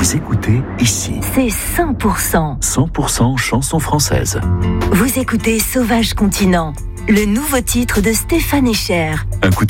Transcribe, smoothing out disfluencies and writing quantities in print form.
vous écoutez ici. C'est 100%. 100% chansons françaises. Vous écoutez Sauvage Continent, le nouveau titre de Stéphane Echer. Un coup de